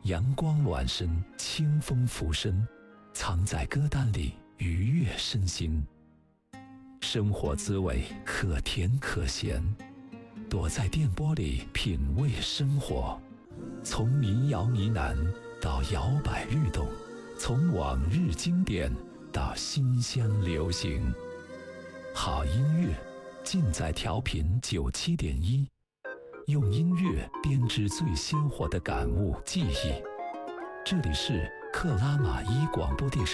阳光暖身，清风拂身，藏在歌单里愉悦身心。生活滋味可甜可咸，躲在电波里品味生活。从民谣呢喃到摇摆律动，从往日经典到新乡流行。好音乐尽在调频97.1，用音乐编织最鲜活的感悟记忆。这里是克拉玛依广播电视